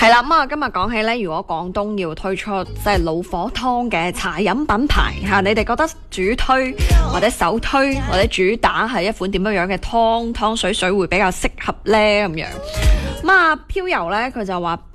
係啦，咁啊，今日講起咧，如果廣東要推出即係老火湯嘅茶飲品牌嚇，你哋覺得主推或者首推或者主打係一款點樣嘅湯水會比較適合呢？咁樣？咁啊，飄柔咧佢就話